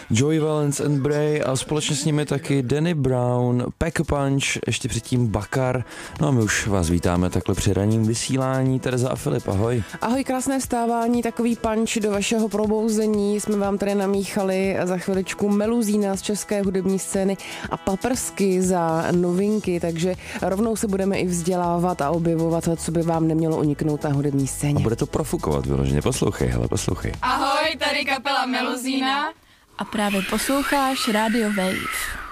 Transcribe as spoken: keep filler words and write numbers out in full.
Joey Valence and Bray a společně s nimi taky Danny Brown, Pack a Punch, ještě předtím Bakar. No a my už vás vítáme takhle při ranním vysílání. Tereza a Filip, ahoj. Ahoj, krásné vstávání, takový punch do vašeho probouzení jsme vám tady namíchali za chviličku Meluzína z české hudební scény a Paprsky za novinky, takže rovnou se budeme i vzdělávat a objevovat, co by vám nemělo uniknout na hudební scéně. A bude to profukovat vyloženě, poslouchej, hele, poslouchej. Ahoj, tady kapela Meluzína. A právě posloucháš Radio Wave.